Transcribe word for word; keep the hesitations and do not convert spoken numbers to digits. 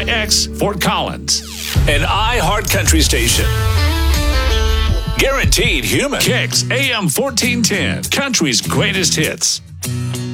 X, Fort Collins. An iHeart Country station. Guaranteed human. Kicks A M fourteen ten, country's greatest hits.